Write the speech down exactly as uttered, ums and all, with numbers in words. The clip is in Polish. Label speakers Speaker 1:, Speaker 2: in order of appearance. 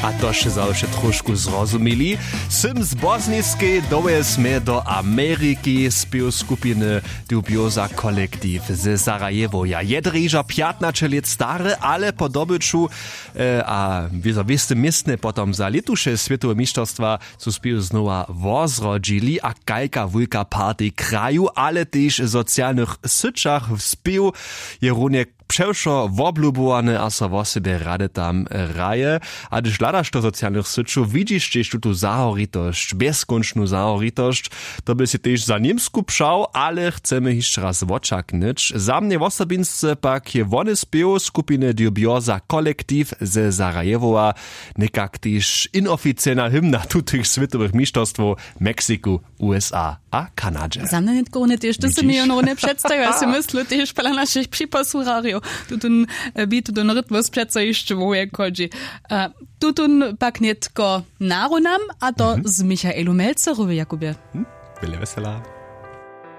Speaker 1: A to še zawsze troszkę zrozumieli. Sym z Bosniskiej dołezmy do Ameryki spiew skupiny Dubioza Kolektiv z Sarajewoja. Jedreża piętnaście lat stary, ale po dobyciu e, a wiedzowiste miestne potom za letusze światowe mistrzostwa su spiew znowa wozrodzili a kajka wujka party kraju, ale też socjalnych syczach w spiew je runie przewszo woblubowany, a so o sobie rady tam raje. A gdyż ladasz to socjalnych syczów, widzisz gdzieś tu zahoritość, bezkończną zahoritość, to by się też za niemsku pszał, ale chcemy jeszcze raz oczaknąć. Za mnie w osobinsce pak je wony spiew skupiny Dubioza Kolektiv z Sarajewoa, nekak też inoficjalna hymna tutych światowych mistrzostw Meksyku, U S A a Kanadzie.
Speaker 2: Za mnie nie tylko nie też, to się mi ono nie przedstawia, ja si myślę też pala naszych przyposłuchario. Tutun bitu do rytmus przeco jeszcze woje kodzi. Tutun pak nie tylko narunam, a to z Michaelu Melcerowy, Jakubie.
Speaker 1: Byle wesela.